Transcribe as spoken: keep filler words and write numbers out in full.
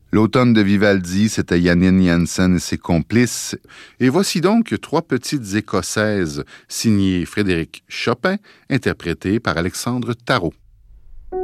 L'automne de Vivaldi, c'était Janine Jansen et ses complices. Et voici donc trois petites Écossaises signées Frédéric Chopin, interprétées par Alexandre Tarot.